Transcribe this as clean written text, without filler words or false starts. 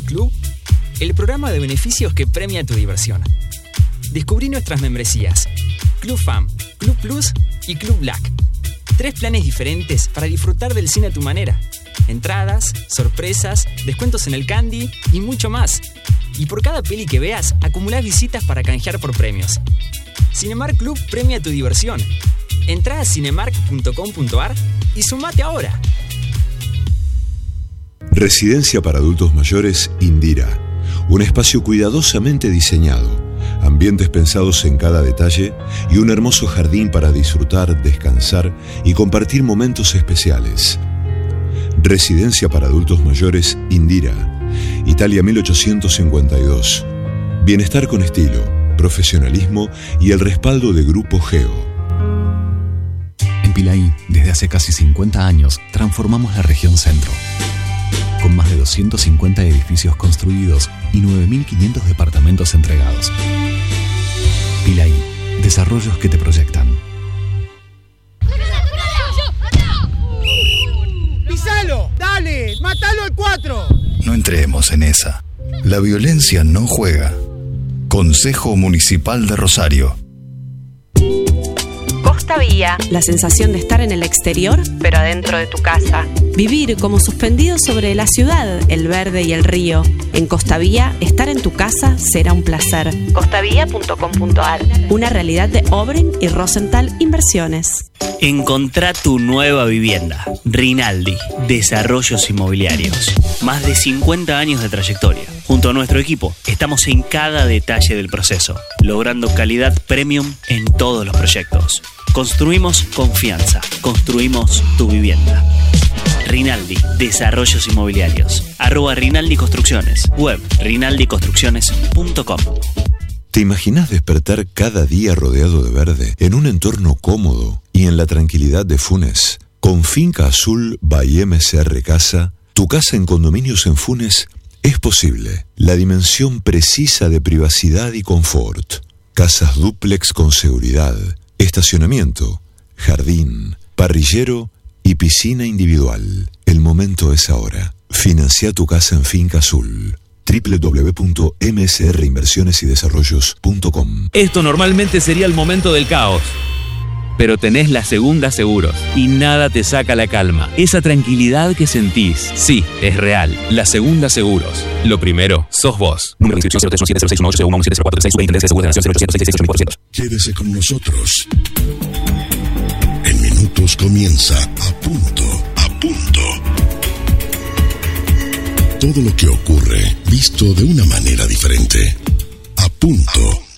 Club, el programa de beneficios que premia tu diversión. Descubrí nuestras membresías: Club Fam, Club Plus y Club Black. 3 planes diferentes para disfrutar del cine a tu manera. Entradas, sorpresas, descuentos en el candy y mucho más. Y por cada peli que veas, acumulás visitas para canjear por premios. Cinemark Club premia tu diversión. Entrá a cinemark.com.ar y sumate ahora. Residencia para adultos mayores Indira. Un espacio cuidadosamente diseñado, ambientes pensados en cada detalle y un hermoso jardín para disfrutar, descansar y compartir momentos especiales. Residencia para adultos mayores Indira, Italia 1852. Bienestar con estilo, profesionalismo y el respaldo de Grupo Geo. En Pilaí, desde hace casi 50 años, transformamos la región centro. Con más de 250 edificios construidos y 9.500 departamentos entregados. Pilaí, desarrollos que te proyectan. ¡Pisalo! ¡Dale! ¡Mátalo al 4! No entremos en esa. La violencia no juega. Consejo Municipal de Rosario. Costa Vía, la sensación de estar en el exterior, pero adentro de tu casa. Vivir como suspendido sobre la ciudad, el verde y el río. En Costa Vía, estar en tu casa será un placer. costavia.com.ar. Una realidad de Obrin y Rosenthal Inversiones. Encontrá tu nueva vivienda. Rinaldi, Desarrollos Inmobiliarios. Más de 50 años de trayectoria. Junto a nuestro equipo, estamos en cada detalle del proceso, logrando calidad premium en todos los proyectos. Construimos confianza. Construimos tu vivienda. Rinaldi, Desarrollos Inmobiliarios. @Rinaldi Construcciones. Web, rinaldiconstrucciones.com. ¿Te imaginas despertar cada día rodeado de verde, en un entorno cómodo y en la tranquilidad de Funes? Con Finca Azul by MCR Casa, tu casa en condominios en Funes es posible. La dimensión precisa de privacidad y confort. Casas dúplex con seguridad, estacionamiento, jardín, parrillero y piscina individual. El momento es ahora. Financia tu casa en Finca Azul. www.msrinversionesidesarrollos.com. Esto normalmente sería el momento del caos, pero tenés la Segunda Seguros y nada te saca la calma. Esa tranquilidad que sentís, sí, es real. La Segunda Seguros. Lo primero, sos vos. Número de inscripción 031706170436. Quédese con nosotros. En minutos comienza A Punto. Todo lo que ocurre, visto de una manera diferente. A Punto.